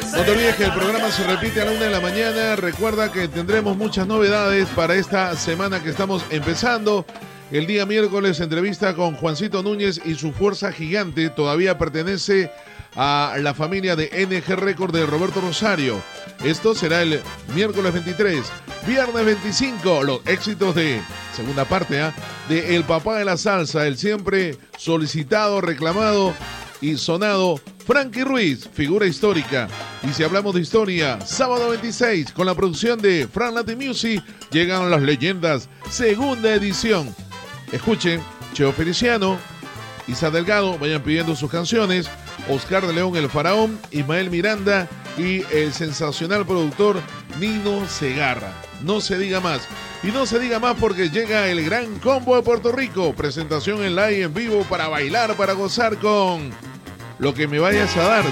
No te olvides que el programa se repite a la 1 de la mañana. Recuerda que tendremos muchas novedades para esta semana que estamos empezando. El día miércoles, entrevista con Juancito Núñez y su fuerza gigante. Todavía pertenece a la familia de NG Record de Roberto Rosario. Esto será el miércoles 23. Viernes 25, los éxitos de segunda parte de El Papá de la Salsa, el siempre solicitado, reclamado y sonado Frankie Ruiz, figura histórica. Y si hablamos de historia, sábado 26, con la producción de Fran Latin Music, llegan las leyendas, segunda edición. Escuchen, Cheo Feliciano, Isa Delgado, vayan pidiendo sus canciones, Oscar de León el Faraón, Ismael Miranda y el sensacional productor Nino Segarra. No se diga más. Y no se diga más porque llega el gran combo de Puerto Rico. Presentación en live, en vivo, para bailar, para gozar con lo que me vayas a dar.